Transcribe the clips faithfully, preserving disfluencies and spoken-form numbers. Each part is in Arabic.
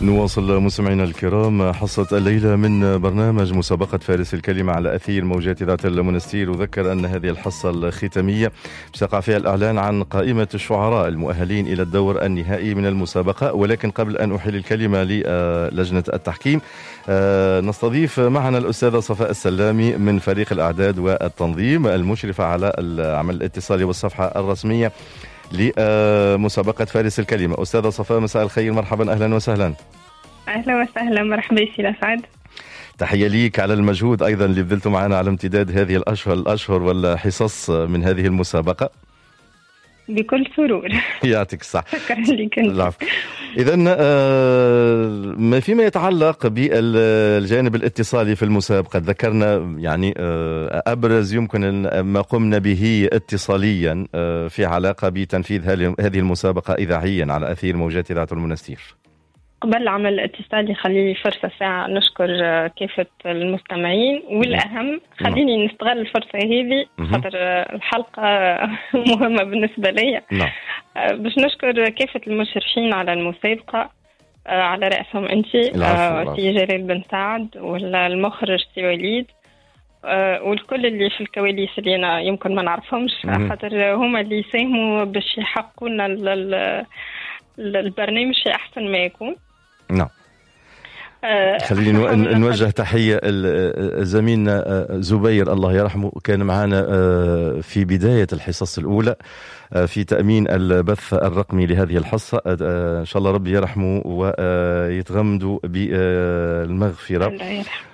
نواصل مستمعينا الكرام حصة الليلة من برنامج مسابقة فارس الكلمة على أثير موجات إذاعة المنستير. وذكر أن هذه الحصة الختامية ستقع فيها الإعلان عن قائمة الشعراء المؤهلين إلى الدور النهائي من المسابقة. ولكن قبل أن أحيل الكلمة للجنة التحكيم نستضيف معنا الأستاذة صفاء السلامي من فريق الأعداد والتنظيم المشرفة على العمل الاتصالي والصفحة الرسمية لمسابقة فارس الكلمة. أستاذة صفاء مساء الخير، مرحبا، أهلا وسهلا. أهلا وسهلا، مرحبا سي أسعد. تحية ليك على المجهود أيضا اللي بذلته معنا على امتداد هذه الأشهر الأشهر والحصص من هذه المسابقة. بكل سرور. يعطيك الصحة. شكرا لك. العفو. إذن ما فيما يتعلق بالجانب الاتصالي في المسابقة، ذكرنا يعني أبرز يمكن ما قمنا به اتصاليا في علاقة بتنفيذ هذه المسابقة إذاعيا على أثير موجات إذاعة المنستير. قبل العمل الاتصالي خليني فرصة ساعة نشكر كافة المستمعين، والأهم خليني نستغل الفرصة هذه خاطر الحلقة مهمة بالنسبة لي باش نشكر كافة المشرفين على المسابقة على رأسهم أنت سي جلال بن سعد والمخرج سي وليد والكل اللي في الكواليس اللي أنا يمكن ما نعرفهمش خاطر هما اللي يساهموا باش يحققوا لنا البرنامج في أحسن ما يكون. نعم. خلينا نوجه تحية زميلنا زبير الله يرحمه، كان معنا في بداية الحصص الأولى في تأمين البث الرقمي لهذه الحصة. إن شاء الله ربي يرحمه ويتغمدوا بالمغفرة. الله يرحمه.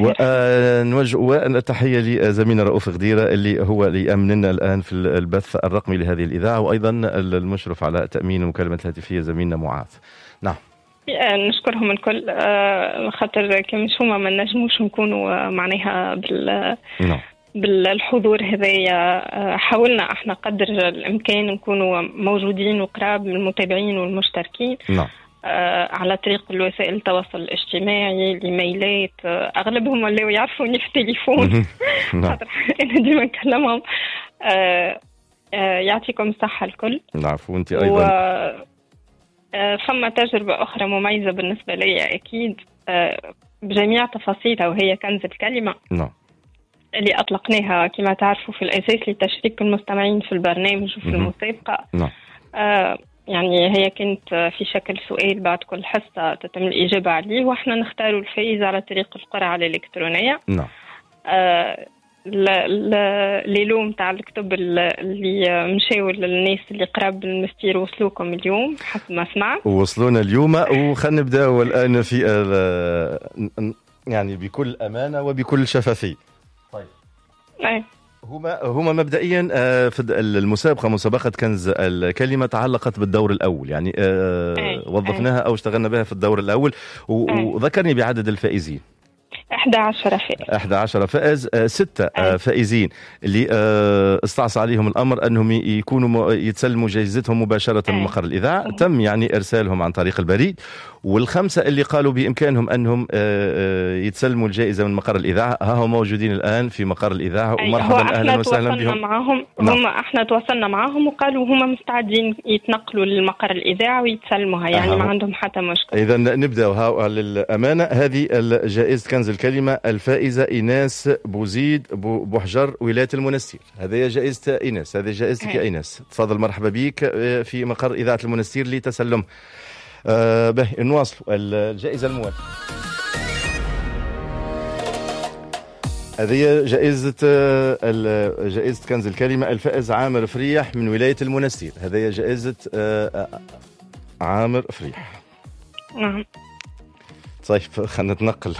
ونوجه تحية لزميلنا رؤوف غديرة اللي هو اللي يأمننا الآن في البث الرقمي لهذه الإذاعة، وأيضا المشرف على تأمين المكالمات الهاتفية زميلنا معاذ. نعم. نشكرهم الكل خاطر كمش هما ما نجموش نكونوا معناها بال نعم. بالحضور هذايا. حاولنا احنا قدر الامكان نكونوا موجودين وقراب من المتابعين والمشتركين. نعم. على طريق الوسائل التواصل الاجتماعي، الايميلات، اغلبهم اللي يعرفوني في التليفون خاطر انا ديما نكلمهم. يعطيكم الصحة الكل. العفو. وانت ايضا. و... فما تجربة أخرى مميزة بالنسبة لي أكيد بجميع تفاصيلها، وهي كنز الكلمة. نعم. اللي أطلقناها كما تعرفوا في الأساس لتشريك المستمعين في البرنامج وفي المسابقة. نعم. آه يعني هي كانت في شكل سؤال بعد كل حصة تتم الإجابة عليه، وإحنا نختار الفائز على طريق القرعة الإلكترونية. نعم. آه الليلوم تاع الكتب اللي مشاو للناس اللي قراب المستير وصلوكم اليوم حسب ما سمعت. وصلونا اليوم، وخلنا نبداو الآن في يعني بكل أمانة وبكل شفافية. طيب. أي. هما هما مبدئيا في المسابقة مسابقة كنز الكلمة تعلقت بالدور الأول، يعني أي. وظفناها أو اشتغلنا بها في الدور الأول، وذكرني بعدد الفائزين. أحد عشر فائز. أحد عشر فائز. ستة أي. فائزين اللي استعصى عليهم الأمر أنهم يكونوا يتسلموا جائزتهم مباشرة من مقر الإذاعة. أي. تم يعني إرسالهم عن طريق البريد. والخمسة اللي قالوا بإمكانهم أنهم يتسلموا الجائزة من مقر الإذاعة ها هم موجودين الآن في مقر الإذاعة. ومرحبا أهلا وسهلا بهم. معهم. هم احنا تواصلنا معهم وقالوا هم مستعدين يتنقلوا للمقر الإذاعة ويتسلموها، يعني أه. ما عندهم حتى مشكلة. إذا نبدأ ها للأمانة. هذه الجائزة كنز الكلمة الفائزة إيناس بوزيد بوحجر ولاية المنستير. هذه جائزة إيناس، هذه جائزتك يا إيناس. تفضل مرحبا بك في مقر إذاعة المنستير لتسلم. آه به نواصل الجائزة الموالية. هذه جائزة جائزة كنز الكلمة الفائز عامر فريح من ولاية المنستير. هذه جائزة عامر فريح. نعم. طيب خلينا نتنقل.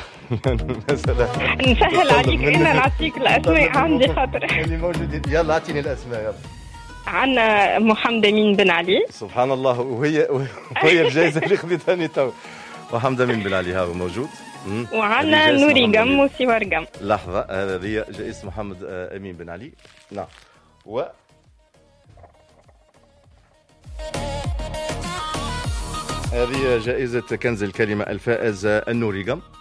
نسهل عليك، انا نعطيك الاسماء عندي خاطر اللي موجودين. يلا اعطيني الاسماء. يلا. عندنا محمد امين بن علي. سبحان الله، وهي وهي الجائزة اللي خذيتها تو. محمد امين بن علي هذا موجود. وعندنا نوري قم وسوار قم. لحظة، هذه جائزة محمد امين بن علي. نعم. و هذه جائزة كنز الكلمة الفائز النوري قم.